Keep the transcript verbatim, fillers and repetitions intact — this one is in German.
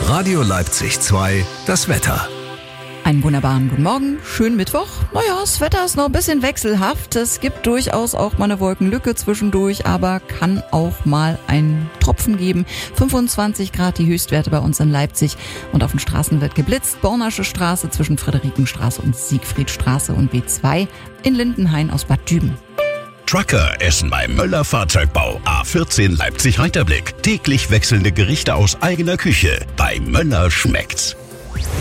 Radio Leipzig zwei, das Wetter. Einen wunderbaren guten Morgen, schönen Mittwoch. Naja, das Wetter ist noch ein bisschen wechselhaft. Es gibt durchaus auch mal eine Wolkenlücke zwischendurch, aber kann auch mal einen Tropfen geben. fünfundzwanzig Grad die Höchstwerte bei uns in Leipzig und auf den Straßen wird geblitzt. Bornersche Straße zwischen Friederikenstraße und Siegfriedstraße und B zwei in Lindenhain aus Bad Düben. Trucker essen beim Möller Fahrzeugbau A vierzehn Leipzig-Reiterblick. Täglich wechselnde Gerichte aus eigener Küche. Bei Möller schmeckt's.